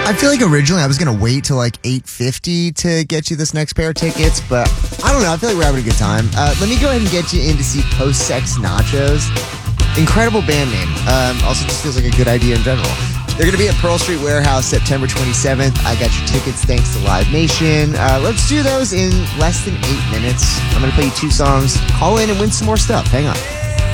I feel like originally I was going to wait till like 8:50 to get you this next pair of tickets, but I don't know. I feel like we're having a good time. Let me go ahead and get you in to see Post Sex Nachos. Incredible band name. Also just feels like a good idea in general. They're going to be at Pearl Street Warehouse September 27th. I got your tickets thanks to Live Nation. Let's do those in less than 8 minutes. I'm going to play you 2 songs. Call in and win some more stuff. Hang on.